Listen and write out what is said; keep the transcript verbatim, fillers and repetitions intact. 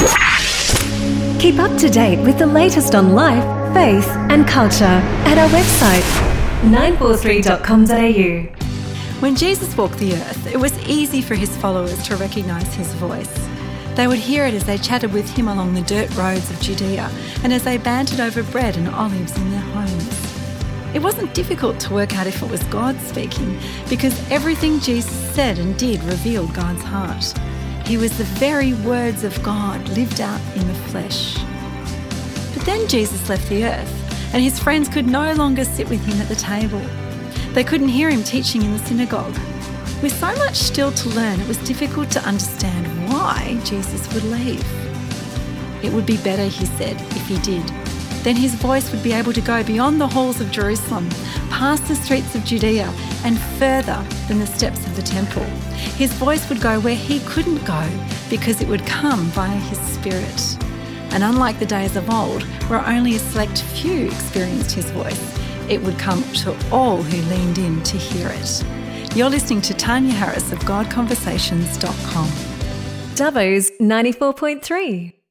Keep up to date with the latest on life, faith and culture at our website, nine four three dot com dot a u. When Jesus walked the earth, it was easy for his followers to recognise his voice. They would hear it as they chatted with him along the dirt roads of Judea and as they bantered over bread and olives in their homes. It wasn't difficult to work out if it was God speaking, because everything Jesus said and did revealed God's heart. He was the very words of God lived out in the flesh. But then Jesus left the earth, and his friends could no longer sit with him at the table. They couldn't hear him teaching in the synagogue. With so much still to learn, it was difficult to understand why Jesus would leave. It would be better, he said, if he did. Then his voice would be able to go beyond the halls of Jerusalem, past the streets of Judea, and further than the steps of the temple. His voice would go where he couldn't go because it would come via his Spirit. And unlike the days of old, where only a select few experienced his voice, it would come to all who leaned in to hear it. You're listening to Tanya Harris of God Conversations dot com. Dubbo's ninety-four point three.